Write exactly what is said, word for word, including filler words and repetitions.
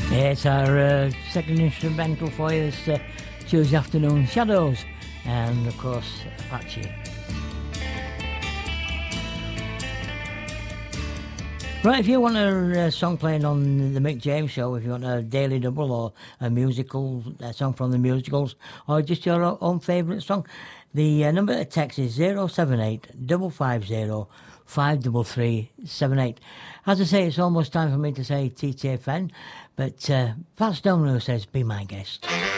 Yeah, it's our uh, second instrumental for you this uh, Tuesday afternoon, Shadows, and of course Apache. Right, if you want a uh, song playing on the Mick James Show, if you want a daily double or a musical a song from the musicals, or just your own favourite song, the uh, number to text is zero seven eight five five zero five three three seven eight. As I say, it's almost time for me to say T T F N, but uh, Pat Stonelew says, be my guest.